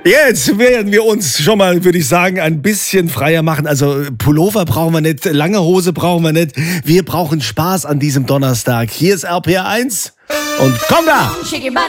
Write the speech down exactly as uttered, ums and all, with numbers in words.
Jetzt werden wir uns schon mal, würde ich sagen, ein bisschen freier machen. Also Pullover brauchen wir nicht, lange Hose brauchen wir nicht. Wir brauchen Spaß an diesem Donnerstag. Hier ist R P R eins und komm da!